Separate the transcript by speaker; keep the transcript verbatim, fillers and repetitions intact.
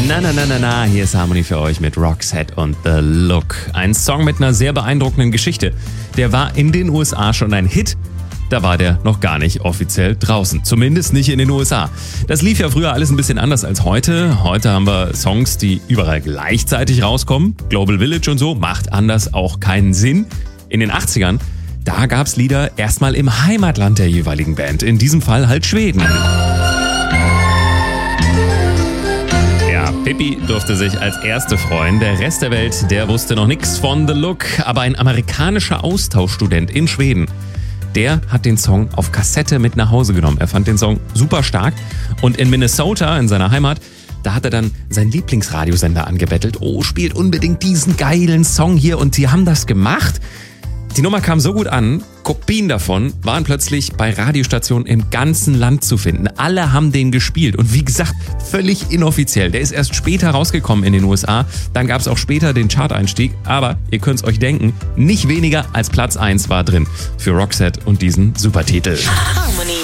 Speaker 1: Na, na, na, na, na, hier ist Harmony für euch mit Roxette und The Look. Ein Song mit einer sehr beeindruckenden Geschichte. Der war in den U S A schon ein Hit. Da war der noch gar nicht offiziell draußen. Zumindest nicht in den U S A. Das lief ja früher alles ein bisschen anders als heute. Heute haben wir Songs, die überall gleichzeitig rauskommen. Global Village und so macht anders auch keinen Sinn. In den achtzigern, da gab's Lieder erstmal im Heimatland der jeweiligen Band. In diesem Fall halt Schweden. Pippi durfte sich als Erste freuen. Der Rest der Welt, der wusste noch nichts von The Look. Aber ein amerikanischer Austauschstudent in Schweden, der hat den Song auf Kassette mit nach Hause genommen. Er fand den Song super stark. Und in Minnesota, in seiner Heimat, da hat er dann seinen Lieblingsradiosender angebettelt. Oh, spielt unbedingt diesen geilen Song hier. Und die haben das gemacht. Die Nummer kam so gut an, Kopien davon waren plötzlich bei Radiostationen im ganzen Land zu finden. Alle haben den gespielt und wie gesagt, völlig inoffiziell. Der ist erst später rausgekommen in den U S A, dann gab es auch später den Chart-Einstieg, aber ihr könnt es euch denken, nicht weniger als Platz eins war drin für Roxette und diesen Supertitel.